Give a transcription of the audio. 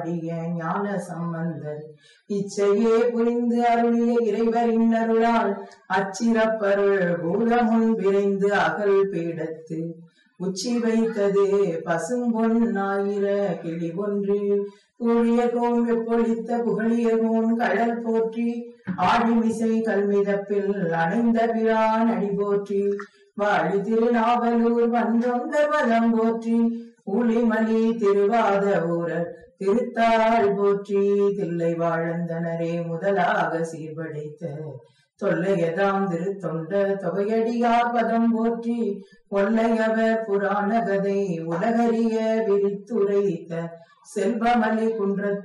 பாடிய ஞான சம்பந்தர் இச்சையே புரிந்து அருளிய இறைவரின் அருளால் அச்சிறப்பருள் பூதமுன் விரைந்து அகல் பீடத்து உச்சி வைத்தது பசும்பொன் ஆயிர கிளி ஒன்று கூழியகோன் வெப்பொழித்த புகழியகோன் கடல் போற்றி ஆடிமிசை கல்மிதப்பில் அணைந்த பிரான் அடி போற்றி வாழி திருநாவலூர் வந்தொங்க பதம் போற்றி ஊழிமலி திருவாத ஊரர் திருத்தாள் போற்றி தில்லை வாழந்தனரே முதலாக சீர்படைத்த தொல்லையதாம் திருத்தொண்ட தொகையடியார் பதம் போற்றி கொல்லையவர் புராண கதை உலகறிய விரித்துரைத்த செல்வமலி குன்ற